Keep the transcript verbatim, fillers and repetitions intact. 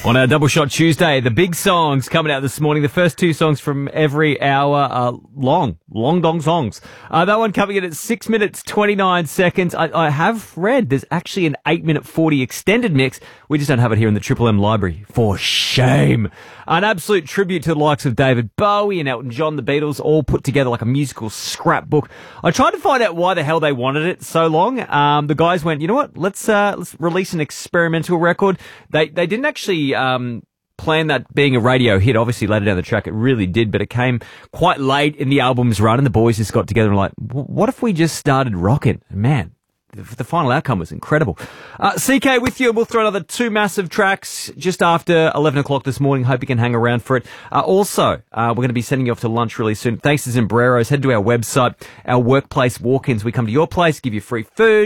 On our Double Shot Tuesday, the big songs coming out this morning. The first two songs from every hour are long, long dong songs. Uh, that one coming in at six minutes, twenty-nine seconds. I, I have read there's actually an eight minute forty extended mix. We just don't have it here in the Triple M library. For shame. An absolute tribute to the likes of David Bowie and Elton John, the Beatles, all put together like a musical scrapbook. I tried to find out why the hell they wanted it so long. Um, the guys went, you know what, let's uh, let's release an experimental record. They they didn't actually um, plan that being a radio hit. Obviously, later down the track, it really did, but it came quite late in the album's run, and the boys just got together and were like, what if we just started rocking? Man, the final outcome was incredible. Uh, C K with you. We'll throw another two massive tracks just after eleven o'clock this morning. Hope you can hang around for it. Uh, also, uh, we're going to be sending you off to lunch really soon. Thanks to Zambreros. Head to our website, our workplace walk-ins. We come to your place, give you free food.